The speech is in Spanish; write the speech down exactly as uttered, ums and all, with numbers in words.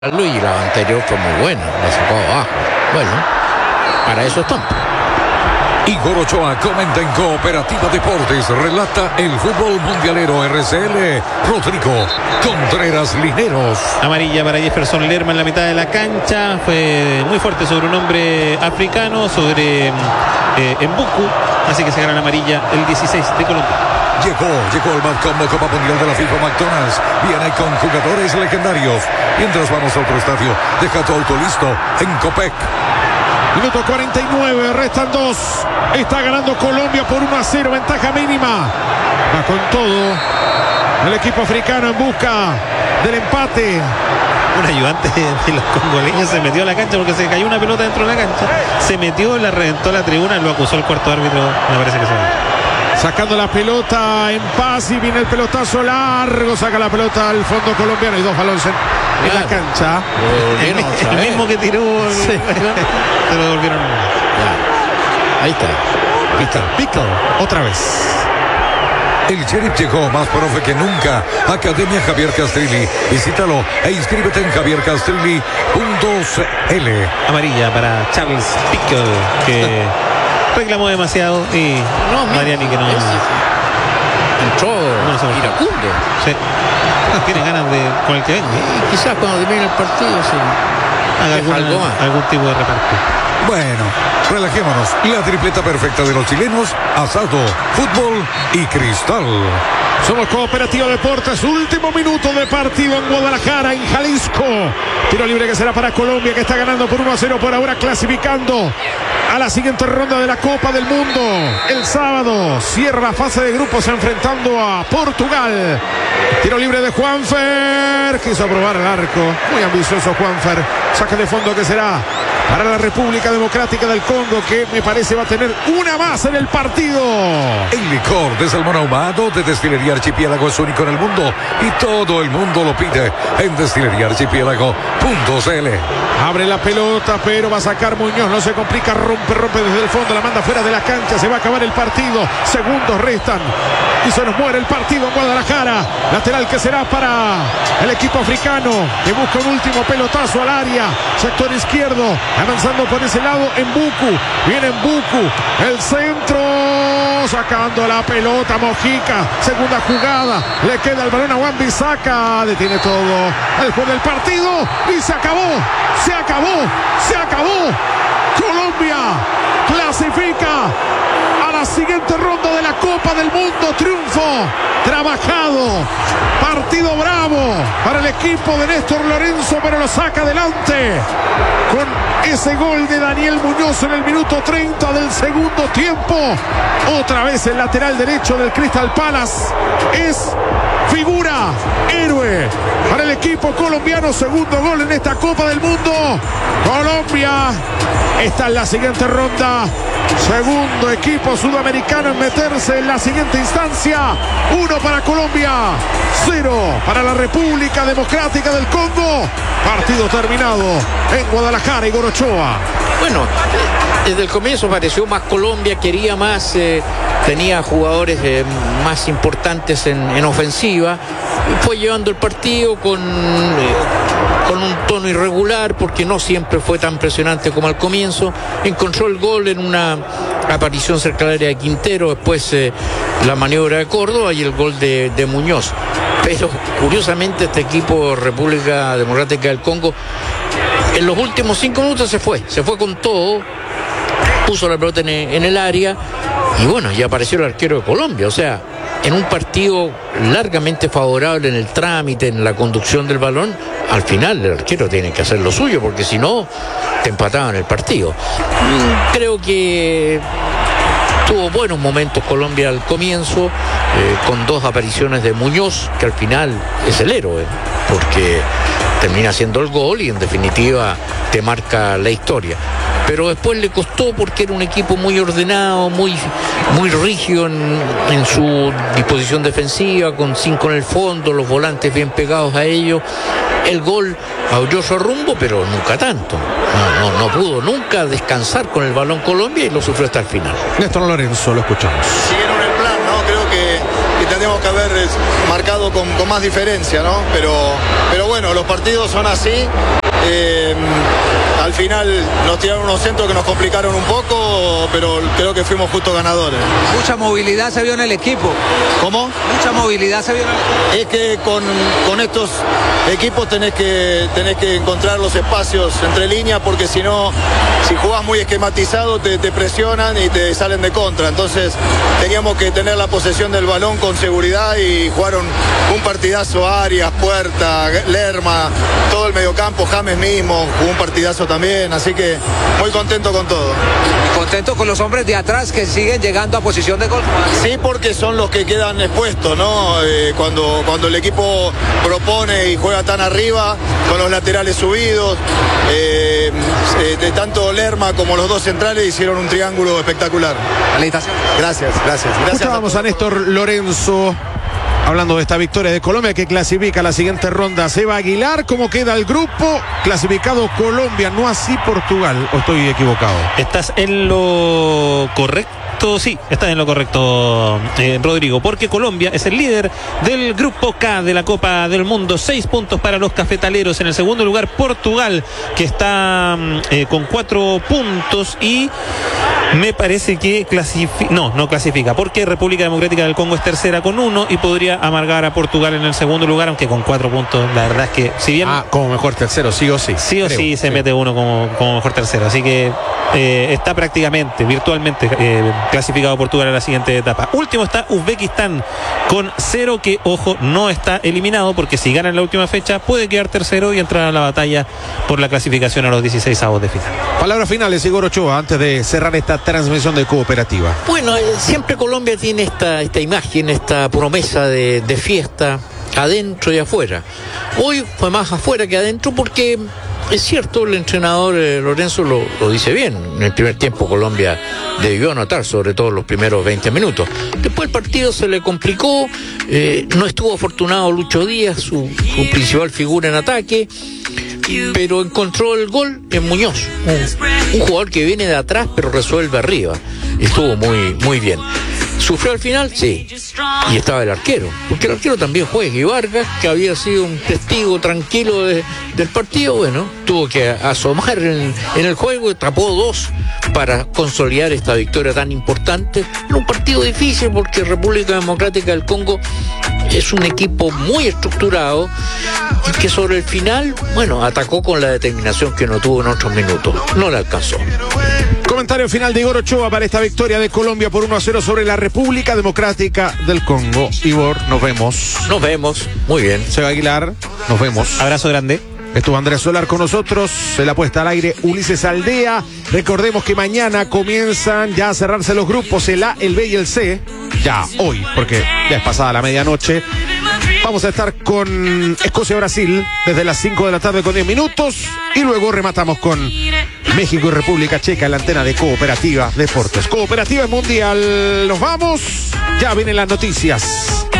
Y la anterior fue muy buena, la sacó abajo. Bueno, para eso están. Igor Ochoa comenta en Cooperativa Deportes, relata el fútbol mundialero R C L, Rodrigo Contreras Lineros. Amarilla para Jefferson Lerma en la mitad de la cancha, fue muy fuerte sobre un hombre africano, sobre eh, Mbuku, así que se gana la amarilla el dieciséis de Colombia. Llegó, llegó el Matcombo Copa Mundial de la FIFA McDonald's. Viene con jugadores legendarios. Mientras vamos a otro estadio, deja tu auto listo en Copec. Minuto cuarenta y nueve, restan dos. Está ganando Colombia por uno a cero, ventaja mínima. Va con todo el equipo africano en busca del empate. Un ayudante de los congoleños se metió a la cancha porque se cayó una pelota dentro de la cancha. Se metió, la reventó la tribuna, lo acusó el cuarto árbitro. Me parece que se va. Sacando la pelota en paz y viene el pelotazo largo. Saca la pelota al fondo colombiano y dos balones en, claro. en la cancha. El, el, el mismo que tiró. Sí. Se lo devolvieron. Ya. Ahí está. Ahí está. Pickle. Otra vez. El Sheriff llegó más profe que nunca. Academia Javier Castrilli. Visítalo e inscríbete en javier castrilli punto c l. Amarilla para Charles Pickle, que reclamó demasiado y no, Mariani que no es, entró no se iracundo. Sí. No, tiene ganas de con el que venga. Y quizás cuando termine el partido sí. haga alguna, algo algún tipo de reparto. Bueno, relajémonos. La tripleta perfecta de los chilenos: asado, fútbol y cristal. Somos Cooperativa Deportes, último minuto de partido en Guadalajara, en Jalisco. Tiro libre que será para Colombia, que está ganando por uno a cero por ahora, clasificando a la siguiente ronda de la Copa del Mundo. El sábado cierra la fase de grupos enfrentando a Portugal. Tiro libre de Juanfer, quiso probar el arco. Muy ambicioso Juanfer. Saque de fondo que será para la República Democrática del Congo, que me parece va a tener una más en el partido. El licor de salmón ahumado de Destilería Archipiélago es único en el mundo y todo el mundo lo pide en destilería archipiélago punto c l. Abre la pelota, pero va a sacar Muñoz, no se complica, rompe, rompe desde el fondo, la manda fuera de la cancha, se va a acabar el partido, segundos restan y se nos muere el partido en Guadalajara. Lateral que será para el equipo africano, que busca un último pelotazo al área, sector izquierdo, avanzando por ese lado Mbuku, viene Mbuku, el centro, sacando la pelota Mojica, segunda jugada, le queda el balón a Wan-Bissaka, detiene todo el juego del partido y se acabó, se acabó, se acabó. Colombia clasifica a la siguiente ronda de la Copa del Mundo. Triunfo trabajado, partido bravo para el equipo de Néstor Lorenzo, pero lo saca adelante con ese gol de Daniel Muñoz en el minuto treinta del segundo tiempo. Otra vez el lateral derecho del Crystal Palace es figura, héroe para el equipo colombiano. Segundo gol en esta Copa del Mundo. Colombia está en la siguiente ronda. Segundo equipo sudamericano en meterse en la siguiente instancia. Uno para Colombia, cero para la República Democrática del Congo. Partido terminado en Guadalajara. Igor Ochoa. Bueno, desde el comienzo pareció más Colombia, quería más, eh, tenía jugadores eh, más importantes en, en ofensiva. Fue llevando el partido con, eh, con un tono irregular, porque no siempre fue tan presionante como al comienzo. Encontró el gol en una aparición cerca del área de Quintero, después eh, la maniobra de Córdoba y el gol de, de Muñoz. Pero curiosamente este equipo República Democrática del Congo en los últimos cinco minutos se fue, se fue con todo, puso la pelota en el, en el área y bueno, ya apareció el arquero de Colombia. O sea, en un partido largamente favorable en el trámite, en la conducción del balón, al final el arquero tiene que hacer lo suyo, porque si no, te empataban el partido. Creo que tuvo buenos momentos Colombia al comienzo, eh, con dos apariciones de Muñoz, que al final es el héroe, porque termina haciendo el gol y en definitiva te marca la historia. Pero después le costó, porque era un equipo muy ordenado, muy, muy rígido en, en su disposición defensiva, con cinco en el fondo, los volantes bien pegados a ellos. El gol abrió su rumbo, pero nunca tanto. No, no, no pudo nunca descansar con el balón Colombia y lo sufrió hasta el final. Néstor Lorenzo, lo escuchamos. Siguieron el plan, ¿no? Creo que, que tendríamos que haber marcado con, con más diferencia, ¿no? Pero, pero bueno, los partidos son así. Eh, al final nos tiraron unos centros que nos complicaron un poco, pero creo que fuimos justos ganadores. Mucha movilidad se vio en el equipo. ¿Cómo? Mucha movilidad se vio en el equipo. Es que con, con estos equipos tenés que, tenés que encontrar los espacios entre líneas, porque si no, si jugás muy esquematizado te, te presionan y te salen de contra. Entonces teníamos que tener la posesión del balón con seguridad y jugaron un partidazo. Arias, Puerta, Lerma, todo el mediocampo, James mismo jugó un partidazo también, así que muy contento con todo. Contento con los hombres de atrás que siguen llegando a posición de gol. Sí, porque son los que quedan expuestos, ¿no? Eh, cuando, cuando el equipo propone y juega tan arriba, con los laterales subidos, eh, eh, de tanto Lerma como los dos centrales hicieron un triángulo espectacular. Felicitaciones. Gracias, gracias. gracias Escuchábamos a, a Néstor Lorenzo hablando de esta victoria de Colombia que clasifica a la siguiente ronda. Seba Aguilar, ¿cómo queda el grupo? Clasificado Colombia, no así Portugal, ¿o estoy equivocado? Estás en lo correcto. Sí, estás en lo correcto, eh, Rodrigo, porque Colombia es el líder del grupo K de la Copa del Mundo. Seis puntos para los cafetaleros. En el segundo lugar, Portugal, que está eh, con cuatro puntos y me parece que clasifica. No, no clasifica, porque República Democrática del Congo es tercera con uno y podría amargar a Portugal en el segundo lugar, aunque con cuatro puntos. La verdad es que, si bien. Ah, como mejor tercero, sí o sí. Sí o creo, sí se sí. mete uno como, como mejor tercero. Así que eh, está prácticamente, virtualmente eh, clasificado Portugal a la siguiente etapa. Último está Uzbekistán con cero, que ojo, no está eliminado, porque si gana en la última fecha puede quedar tercero y entrar a la batalla por la clasificación a los dieciséis avos de final. Palabras finales, Igor Ochoa, antes de cerrar esta transmisión de Cooperativa. Bueno, eh, siempre Colombia tiene esta, esta imagen, esta promesa de, de fiesta adentro y afuera. Hoy fue más afuera que adentro, porque es cierto, el entrenador eh, Lorenzo lo, lo dice bien. En el primer tiempo Colombia debió anotar, sobre todo los primeros veinte minutos. Después el partido se le complicó, eh, no estuvo afortunado Lucho Díaz, su, su principal figura en ataque, pero encontró el gol en Muñoz, un, un jugador que viene de atrás pero resuelve arriba. Estuvo muy, muy bien. ¿Sufrió al final? Sí. Y estaba el arquero, porque el arquero también juega. Y Vargas, que había sido un testigo tranquilo de, del partido, bueno, tuvo que asomar en, en el juego y tapó dos para consolidar esta victoria tan importante. En un partido difícil, porque República Democrática del Congo es un equipo muy estructurado y que sobre el final, bueno, atacó con la determinación que no tuvo en otros minutos. No le alcanzó. Comentario final de Igor Ochoa para esta victoria de Colombia por uno a cero sobre la República Democrática del Congo. Igor, nos vemos. Nos vemos. Muy bien. Seba Aguilar, nos vemos. Abrazo grande. Estuvo Andrés Solar con nosotros, se la puesta al aire Ulises Aldea. Recordemos que mañana comienzan ya a cerrarse los grupos, el A, el B y el C. Ya hoy, porque ya es pasada la medianoche. Vamos a estar con Escocia-Brasil desde las cinco de la tarde con diez minutos. Y luego rematamos con México y República Checa en la antena de Cooperativa Deportes. Cooperativa Mundial. Nos vamos. Ya vienen las noticias.